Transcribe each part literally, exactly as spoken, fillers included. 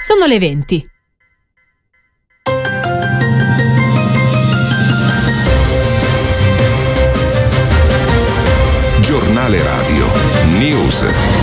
Sono le venti. Giornale Radio News.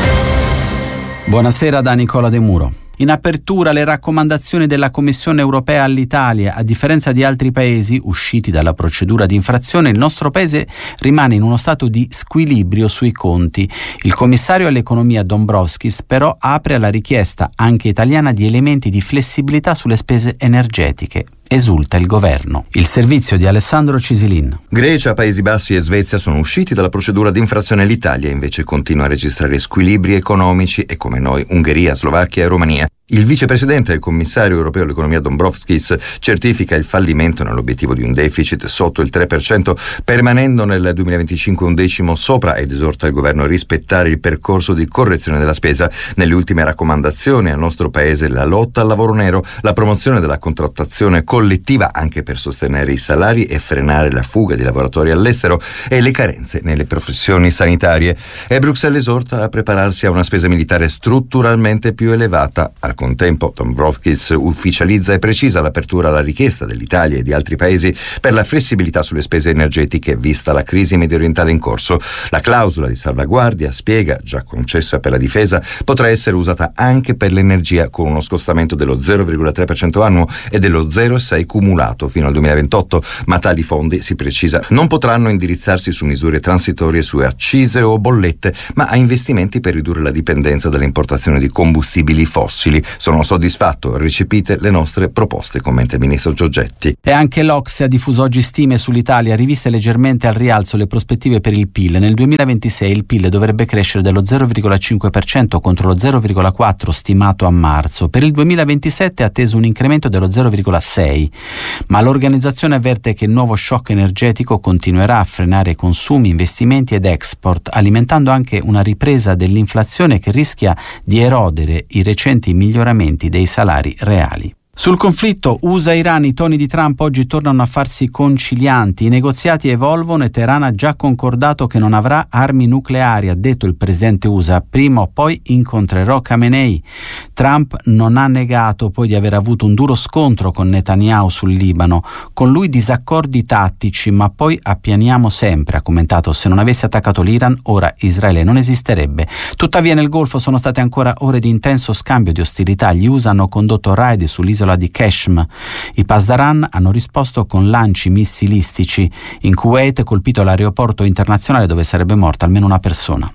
Buonasera da Nicola De Muro. In apertura le raccomandazioni della Commissione europea all'Italia. A differenza di altri paesi usciti dalla procedura di infrazione, il nostro paese rimane in uno stato di squilibrio sui conti. Il commissario all'economia Dombrovskis però apre alla richiesta anche italiana di elementi di flessibilità sulle spese energetiche. Esulta il governo. Il servizio di Alessandro Cisilin. Grecia, Paesi Bassi e Svezia sono usciti dalla procedura di infrazione. L'Italia invece continua a registrare squilibri economici e, come noi, Ungheria, Slovacchia e Romania. Il vicepresidente e commissario europeo all'economia Dombrovskis certifica il fallimento nell'obiettivo di un deficit sotto il tre per cento, permanendo nel duemilaventicinque un decimo sopra, ed esorta il governo a rispettare il percorso di correzione della spesa. Nelle ultime raccomandazioni al nostro paese la lotta al lavoro nero, la promozione della contrattazione collettiva anche per sostenere i salari e frenare la fuga di lavoratori all'estero e le carenze nelle professioni sanitarie. E Bruxelles esorta a prepararsi a una spesa militare strutturalmente più elevata. Al contempo Dombrovskis ufficializza e precisa l'apertura alla richiesta dell'Italia e di altri paesi per la flessibilità sulle spese energetiche vista la crisi mediorientale in corso. La clausola di salvaguardia, spiega, già concessa per la difesa, potrà essere usata anche per l'energia con uno scostamento dello zero virgola tre per cento annuo e dello zero virgola sei cumulato fino al duemilaventotto, ma tali fondi, si precisa, non potranno indirizzarsi su misure transitorie su accise o bollette, ma a investimenti per ridurre la dipendenza dall'importazione di combustibili fossili. Sono soddisfatto, recepite le nostre proposte, commenta il ministro Giorgetti. E anche l'Ocse ha diffuso oggi stime sull'Italia, riviste leggermente al rialzo le prospettive per il P I L. Nel duemilaventisei il P I L dovrebbe crescere dello zero virgola cinque per cento contro lo zero virgola quattro per cento stimato a marzo. Per il duemilaventisette è atteso un incremento dello zero virgola sei per cento, ma l'organizzazione avverte che il nuovo shock energetico continuerà a frenare consumi, investimenti ed export, alimentando anche una ripresa dell'inflazione che rischia di erodere i recenti miglioramenti dei salari reali. Sul conflitto U S A-Iran i toni di Trump oggi tornano a farsi concilianti. I negoziati evolvono e Teheran ha già concordato che non avrà armi nucleari, ha detto il presidente U S A. Prima o poi incontrerò Khamenei. Trump non ha negato poi di aver avuto un duro scontro con Netanyahu sul Libano. Con lui disaccordi tattici, ma poi appianiamo sempre, ha commentato. Se non avesse attaccato l'Iran, ora Israele non esisterebbe. Tuttavia nel Golfo sono state ancora ore di intenso scambio di ostilità. Gli U S A hanno condotto raid sull'isola di Qeshm. I Pasdaran hanno risposto con lanci missilistici. In Kuwait è colpito l'aeroporto internazionale dove sarebbe morta almeno una persona.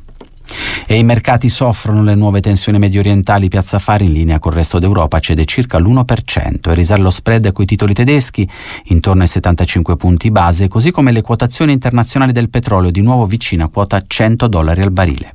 E i mercati soffrono le nuove tensioni mediorientali. Piazza Affari in linea col resto d'Europa cede circa l'uno per cento e risale lo spread coi titoli tedeschi intorno ai settantacinque punti base, così come le quotazioni internazionali del petrolio di nuovo vicino a quota cento dollari al barile.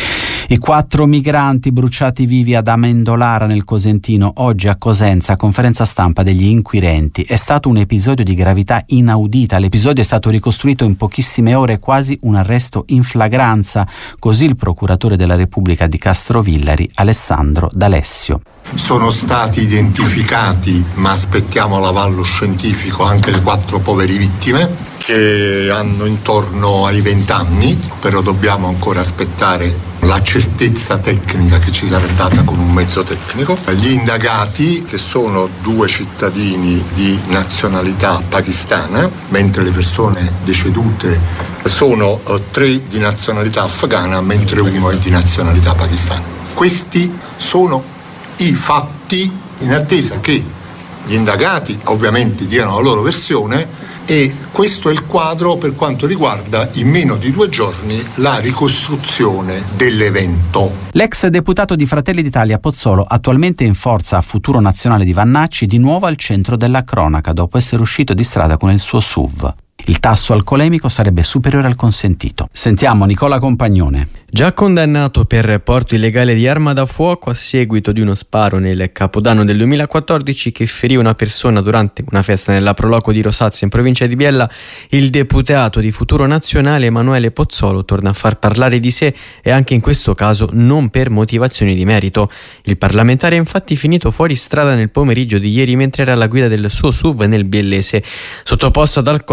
I quattro migranti bruciati vivi ad Amendolara nel Cosentino, oggi a Cosenza, conferenza stampa degli inquirenti. È stato un episodio di gravità inaudita. L'episodio è stato ricostruito in pochissime ore, quasi un arresto in flagranza, così il procuratore della Repubblica di Castrovillari, Alessandro D'Alessio. Sono stati identificati, ma aspettiamo l'avallo scientifico, anche le quattro povere vittime che hanno intorno ai venti anni, però dobbiamo ancora aspettare la certezza tecnica che ci sarà data con un mezzo tecnico. Gli indagati, che sono due cittadini di nazionalità pakistana, mentre le persone decedute sono tre di nazionalità afghana, mentre uno è di nazionalità pakistana. Questi sono i fatti, in attesa che gli indagati ovviamente diano la loro versione, e questo è il quadro per quanto riguarda in meno di due giorni la ricostruzione dell'evento. L'ex deputato di Fratelli d'Italia Pozzolo, attualmente in forza a Futuro Nazionale di Vannacci, di nuovo al centro della cronaca dopo essere uscito di strada con il suo S U V. Il tasso alcolemico sarebbe superiore al consentito. Sentiamo Nicola Compagnone. Già condannato per porto illegale di arma da fuoco a seguito di uno sparo nel Capodanno del duemilaquattordici che ferì una persona durante una festa nella Proloco di Rosazza in provincia di Biella, il deputato di Futuro Nazionale Emanuele Pozzolo torna a far parlare di sé e anche in questo caso non per motivazioni di merito. Il parlamentare è infatti finito fuori strada nel pomeriggio di ieri mentre era alla guida del suo S U V nel Biellese. Sottoposto ad alcol test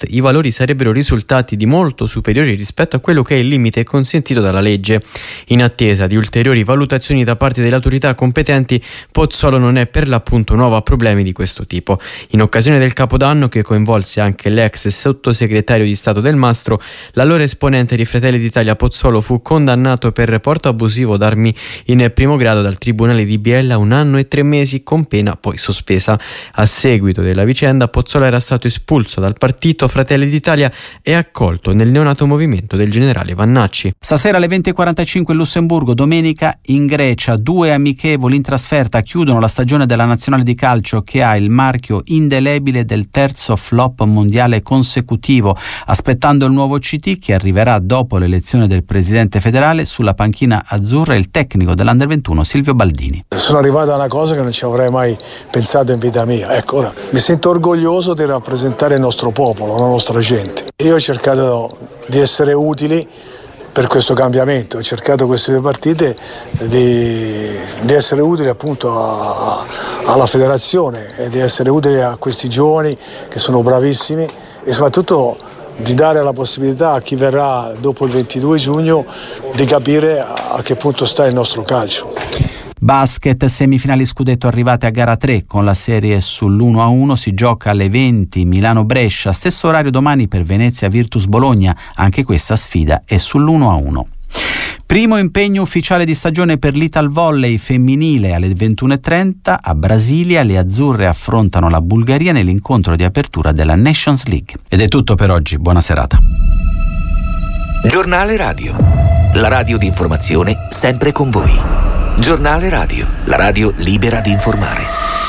test i valori sarebbero risultati di molto superiori rispetto a quello che è il limite consentito dalla legge. In attesa di ulteriori valutazioni da parte delle autorità competenti, Pozzolo non è per l'appunto nuovo a problemi di questo tipo. In occasione del Capodanno, che coinvolse anche l'ex sottosegretario di Stato Del Mastro, l'allora esponente di Fratelli d'Italia Pozzolo fu condannato per porto abusivo d'armi in primo grado dal Tribunale di Biella a un anno e tre mesi con pena poi sospesa. A seguito della vicenda, Pozzolo era stato espulso dal partito Fratelli d'Italia e accolto nel neonato movimento del generale Vannacci. Stasera alle venti e quarantacinque in Lussemburgo, domenica in Grecia, due amichevoli in trasferta chiudono la stagione della nazionale di calcio che ha il marchio indelebile del terzo flop mondiale consecutivo, aspettando il nuovo C T che arriverà dopo l'elezione del presidente federale. Sulla panchina azzurra il tecnico dell'Under ventuno Silvio Baldini. Sono arrivato a una cosa che non ci avrei mai pensato in vita mia. Ecco, ora mi sento orgoglioso di rappresentare il nostro popolo, la nostra gente. Io ho cercato di essere utili per questo cambiamento, ho cercato queste due partite di, di essere utili appunto a, alla federazione e di essere utili a questi giovani che sono bravissimi e soprattutto di dare la possibilità a chi verrà dopo il ventidue giugno di capire a che punto sta il nostro calcio. Basket, semifinali scudetto arrivate a gara tre con la serie sull'uno a uno, si gioca alle venti Milano-Brescia, stesso orario domani per Venezia Virtus Bologna, anche questa sfida è sull'uno a uno. Primo impegno ufficiale di stagione per l'Ital Volley femminile alle ventuno e trenta a Brasilia, le azzurre affrontano la Bulgaria nell'incontro di apertura della Nations League. Ed è tutto per oggi, buona serata. Giornale Radio, la radio di informazione sempre con voi. Giornale Radio, la radio libera di informare.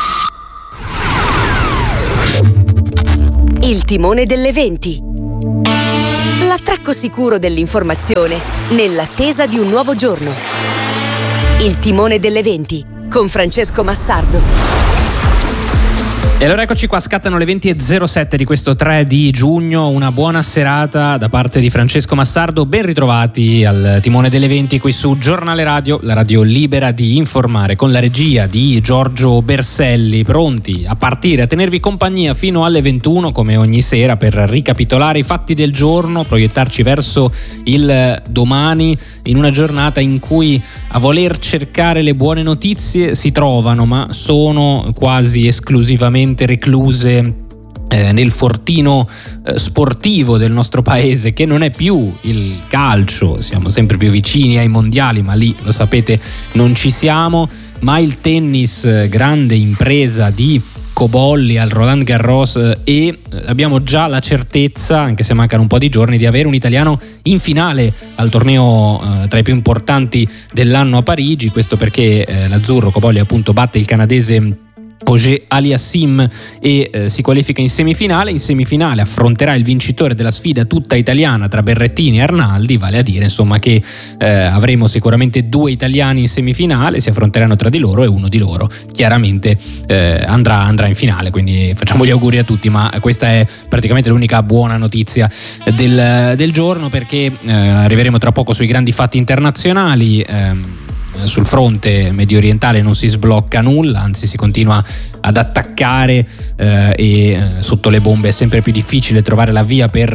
Il timone delle venti. L'attracco sicuro dell'informazione nell'attesa di un nuovo giorno. Il timone delle venti con Francesco Massardo. E allora eccoci qua, scattano le venti e zero sette di questo tre di giugno, una buona serata da parte di Francesco Massardo, ben ritrovati al timone delle venti qui su Giornale Radio, la radio libera di informare, con la regia di Giorgio Berselli, pronti a partire, a tenervi compagnia fino alle ventuno come ogni sera per ricapitolare i fatti del giorno, proiettarci verso il domani in una giornata in cui a voler cercare le buone notizie si trovano, ma sono quasi esclusivamente recluse eh, nel fortino eh, sportivo del nostro paese, che non è più il calcio. Siamo sempre più vicini ai mondiali, ma lì lo sapete non ci siamo, ma il tennis, grande impresa di Cobolli al Roland Garros, e abbiamo già la certezza, anche se mancano un po' di giorni, di avere un italiano in finale al torneo eh, tra i più importanti dell'anno a Parigi. Questo perché eh, l'azzurro Cobolli appunto batte il canadese Auger Aliassime e eh, si qualifica in semifinale. In semifinale affronterà il vincitore della sfida tutta italiana tra Berrettini e Arnaldi, vale a dire insomma che eh, avremo sicuramente due italiani in semifinale, si affronteranno tra di loro e uno di loro chiaramente eh, andrà, andrà in finale, quindi facciamo gli auguri a tutti, ma questa è praticamente l'unica buona notizia del, del giorno, perché eh, arriveremo tra poco sui grandi fatti internazionali. ehm, Sul fronte medio orientale non si sblocca nulla, anzi si continua ad attaccare eh, e eh, sotto le bombe è sempre più difficile trovare la via per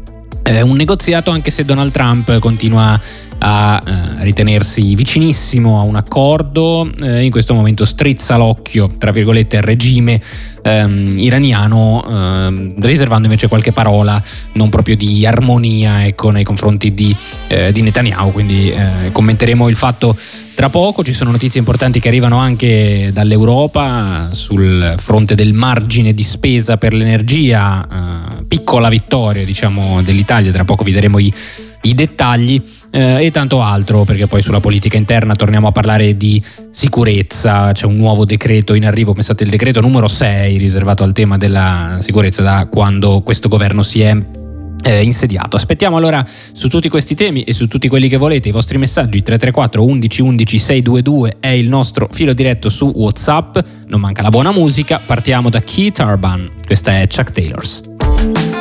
eh, un negoziato, anche se Donald Trump continua a eh, ritenersi vicinissimo a un accordo. Eh, in questo momento strizza l'occhio tra virgolette al regime ehm, iraniano, ehm, riservando invece qualche parola non proprio di armonia, ecco, nei confronti di, eh, di Netanyahu, quindi eh, commenteremo il fatto tra poco. Ci sono notizie importanti che arrivano anche dall'Europa sul fronte del margine di spesa per l'energia, eh, piccola vittoria diciamo dell'Italia, tra poco vi daremo i, i dettagli. Eh, e tanto altro, perché poi sulla politica interna torniamo a parlare di sicurezza. C'è un nuovo decreto in arrivo, pensate, il decreto numero sei riservato al tema della sicurezza da quando questo governo si è eh, insediato. Aspettiamo allora su tutti questi temi e su tutti quelli che volete i vostri messaggi. Tre tre quattro undici undici seicentoventidue è il nostro filo diretto su WhatsApp. Non manca la buona musica, partiamo da Keith Urban, questa è Chuck Taylor's.